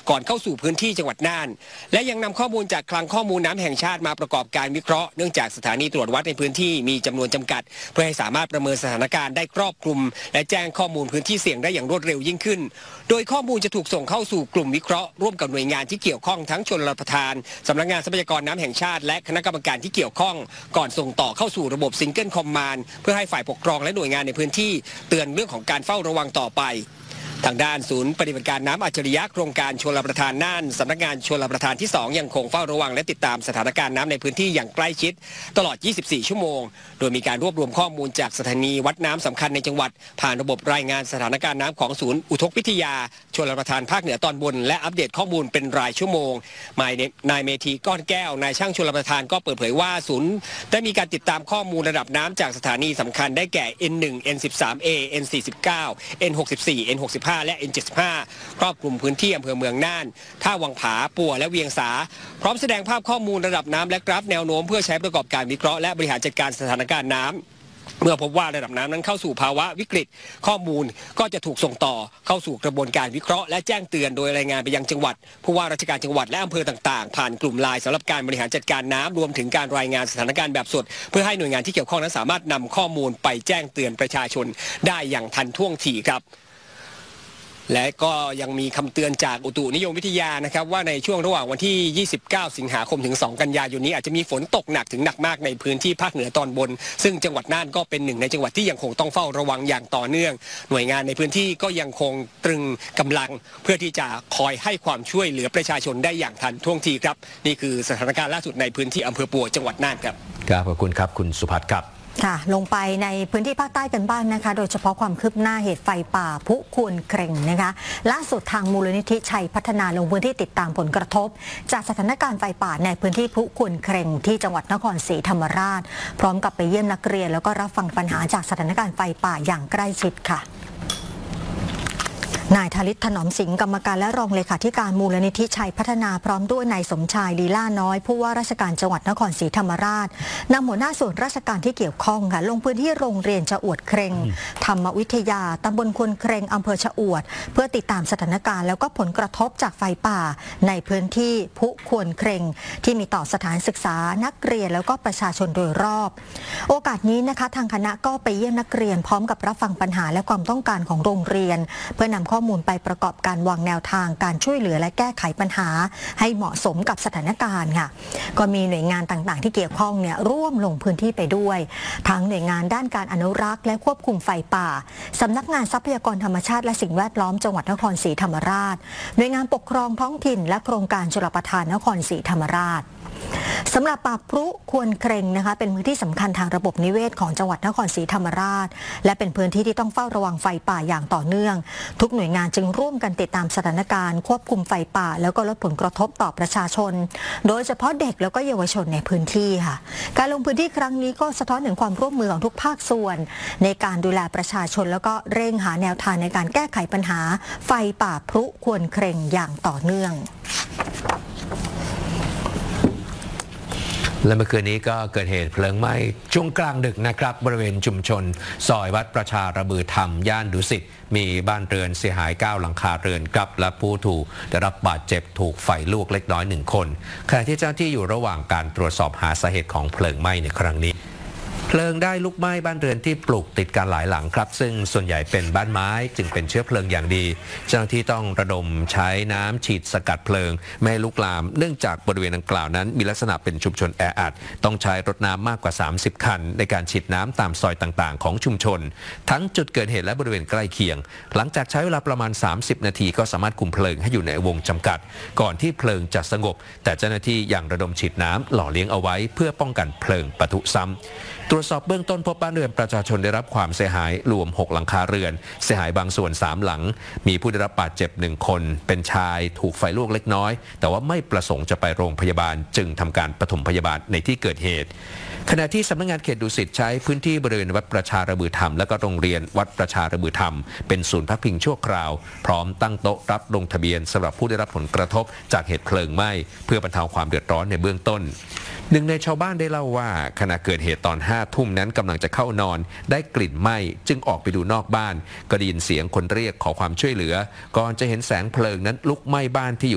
ก่อนเข้าสู่พื้นที่จังหวัดน่านและยังนำข้อมูลจากคลังข้อมูลน้ำแห่งชาติมาประกอบการวิเคราะห์เนื่องจากสถานีตรวจวัดในพื้นที่มีจำนวนจำกัดเพื่อให้สามารถประเมินสถานการณ์ได้ครอบคลุมและแจ้งข้อมูลพื้นที่เสี่ยงได้อย่างรวดเร็วยิ่งขึ้นโดยข้อมูลจะถูกส่งเข้าสู่กลุ่มวิเคราะห์ร่วมกับหน่วยงานที่เกี่ยวข้องทั้งชลประทานสำนักงานทรัพยากรน้ำแห่งชาติและคณะกรรมการที่เกี่ยวข้องก่อนส่งต่อเข้าสู่ระบบซิงเกิลคอมมานด์เพื่อให้ฝ่ายปกครองและหน่วยงานในพื้นที่เตือนเรื่องของการเฝ้าระวังต่อไปทางด้านศูนย์ปฏิบัติการน้ำอัจฉริยะโครงการชลประทานน่านสำนักงานชลประทานที่2ยังคงเฝ้าระวังและติดตามสถานการณ์น้ำในพื้นที่อย่างใกล้ชิดตลอด 24 ชั่วโมงโดยมีการรวบรวมข้อมูลจากสถานีวัดน้ำสำคัญในจังหวัดผ่านระบบรายงานสถานการณ์น้ำของศูนย์อุทกวิทยาชลประทานภาคเหนือตอนบนและอัปเดตข้อมูลเป็นรายชั่วโมงนายเมธีก้อนแก้วนายช่างชลประทานก็เปิดเผยว่าศูนย์ได้มีการติดตามข้อมูลระดับน้ำจากสถานีสำคัญได้แก่ N1 N13A N49 N64 N65 และ N75ครอบคลุมพื้นที่อำเภอเมืองน่านท่าวังผาปัวและเวียงสาพร้อมแสดงภาพข้อมูลระดับน้ำและกราฟแนวโน้มเพื่อใช้ประกอบการวิเคราะห์และบริหารจัดการสถานการณ์น้ำเมื่อพบว่าระดับน้ำนั้นเข้าสู่ภาวะวิกฤตข้อมูลก็จะถูกส่งต่อเข้าสู่กระบวนการวิเคราะห์และแจ้งเตือนโดยรายงานไปยังจังหวัดผู้ว่าราชการจังหวัดและอำเภอต่างๆผ่านกลุ่มไลน์สำหรับการบริหารจัดการน้ำรวมถึงการรายงานสถานการณ์แบบสดเพื่อให้หน่วยงานที่เกี่ยวข้องนั้นสามารถนำข้อมูลไปแจ้งเตือนประชาชนได้อย่างทันท่วงทีครับและก็ยังมีคำเตือนจากอุตุนิยมวิทยานะครับว่าในช่วงระหว่างวันที่ 29 สิงหาคมถึง 2 กันยายนนี้อาจจะมีฝนตกหนักถึงหนักมากในพื้นที่ภาคเหนือตอนบนซึ่งจังหวัดน่านก็เป็นหนึ่งในจังหวัดที่ยังคงต้องเฝ้าระวังอย่างต่อเนื่องหน่วยงานในพื้นที่ก็ยังคงตรึงกำลังเพื่อที่จะคอยให้ความช่วยเหลือประชาชนได้อย่างทันท่วงทีครับนี่คือสถานการณ์ล่าสุดในพื้นที่อำเภอปัวจังหวัดน่านครับขอบคุณครับคุณสุภัทรครับค่ะลงไปในพื้นที่ภาคใต้กันบ้างนะคะโดยเฉพาะความคืบหน้าเหตุไฟป่าพุควนเคร่งนะคะล่าสุดทางมูลนิธิชัยพัฒนาลงพื้นที่ติดตามผลกระทบจากสถานการณ์ไฟป่าในพื้นที่พุควนเคร่งที่จังหวัดนครศรีธรรมราชพร้อมกับไปเยี่ยมนักเรียนแล้วก็รับฟังปัญหาจากสถานการณ์ไฟป่าอย่างใกล้ชิดค่ะนายธลิตถนอมสิงห์กรรมการและรองเลขาธิการมูลนิธิชัยพัฒนาพร้อมด้วยนายสมชายลีล่าน้อยผู้ว่าราชการจังหวัดนครศรีธรรมราชนำหัวหน้าส่วนราชการที่เกี่ยวข้องค่ะลงพื้นที่โรงเรียนชะอวดเคร่งธรรมวิทยาตำบลควนเคร่งอำเภอชะอวดเพื่อติดตามสถานการณ์แล้วก็ผลกระทบจากไฟป่าในพื้นที่พุควนเคร่งที่มีต่อสถานศึกษานักเรียนแล้วก็ประชาชนโดยรอบโอกาสนี้นะคะทางคณะก็ไปเยี่ยมนักเรียนพร้อมกับรับฟังปัญหาและความต้องการของโรงเรียนเพื่อนำข้อมูลไปประกอบการวางแนวทางการช่วยเหลือและแก้ไขปัญหาให้เหมาะสมกับสถานการณ์ค่ะก็มีหน่วยงานต่างๆที่เกี่ยวข้องเนี่ยร่วมลงพื้นที่ไปด้วยทั้งหน่วยงานด้านการอนุรักษ์และควบคุมไฟป่าสำนักงานทรัพยากรธรรมชาติและสิ่งแวดล้อมจังหวัดนครศรีธรรมราชหน่วยงานปกครองท้องถิ่นและโครงการชลประทานนครศรีธรรมราชสำหรับป่าพรุควนเคร่งนะคะเป็นพื้นที่สำคัญทางระบบนิเวศของจังหวัดนครศรีธรรมราชและเป็นพื้นที่ที่ต้องเฝ้าระวังไฟป่าอย่างต่อเนื่องทุกหน่วยงานจึงร่วมกันติดตามสถานการณ์ควบคุมไฟป่าแล้วก็ลดผลกระทบต่อประชาชนโดยเฉพาะเด็กแล้วก็เยาวชนในพื้นที่ค่ะการลงพื้นที่ครั้งนี้ก็สะท้อนถึงความร่วมมือของทุกภาคส่วนในการดูแลประชาชนแล้วก็เร่งหาแนวทางในการแก้ไขปัญหาไฟป่าพรุควนเคร่งอย่างต่อเนื่องและเมื่อคืนนี้ก็เกิดเหตุเพลิงไหม้ช่วงกลางดึกนะครับบริเวณชุมชนซอยวัดประชาระบือธรรมย่านดุสิตมีบ้านเรือนเสียหาย9หลังคาเรือนครับและผู้ถูกได้รับบาดเจ็บถูกไฟลวกเล็กน้อย1คนขณะที่เจ้าหน้าที่อยู่ระหว่างการตรวจสอบหาสาเหตุของเพลิงไหม้ในครั้งนี้เพลิงได้ลุกไหม้บ้านเรือนที่ปลูกติดกันหลายหลังครับซึ่งส่วนใหญ่เป็นบ้านไม้จึงเป็นเชื้อเพลิงอย่างดีเจ้าหน้าที่ต้องระดมใช้น้ำฉีดสกัดเพลิงไม่ให้ลุกลามเนื่องจากบริเวณดังกล่าวนั้นมีลักษณะเป็นชุมชนแออัดต้องใช้รถน้ำมากกว่า30คันในการฉีดน้ำตามซอยต่างๆของชุมชนทั้งจุดเกิดเหตุและบริเวณใกล้เคียงหลังจากใช้เวลาประมาณ30นาทีก็สามารถคุมเพลิงให้อยู่ในวงจำกัดก่อนที่เพลิงจะสงบแต่เจ้าหน้าที่ยังระดมฉีดน้ำหล่อเลี้ยงเอาไว้เพื่อป้องกันเพลิงปะทุซ้ำตรวจสอบเบื้องต้นพบบ้านเรือนประชาชนได้รับความเสียหายรวม6หลังคาเรือนเสียหายบางส่วน3หลังมีผู้ได้รับบาดเจ็บ1คนเป็นชายถูกไฟลวกเล็กน้อยแต่ว่าไม่ประสงค์จะไปโรงพยาบาลจึงทำการปฐมพยาบาลในที่เกิดเหตุขณะที่สำนักงานเขตดุสิตใช้พื้นที่บริเวณวัดประชาระบือธรรมและก็โรงเรียนวัดประชาระบือธรรมเป็นศูนย์พักพิงชั่วคราวพร้อมตั้งโต๊ะรับลงทะเบียนสำหรับผู้ได้รับผลกระทบจากเหตุเพลิงไหม้เพื่อบรรเทาความเดือดร้อนในเบื้องต้นหนึ่งในชาวบ้านได้เล่าว่าขณะเกิดเหตุตอน5 ทุ่มนั้นกำลังจะเข้านอนได้กลิ่นไหม้จึงออกไปดูนอกบ้านก็ได้ยินเสียงคนเรียกขอความช่วยเหลือก่อนจะเห็นแสงเพลิงนั้นลุกไหม้บ้านที่อยู่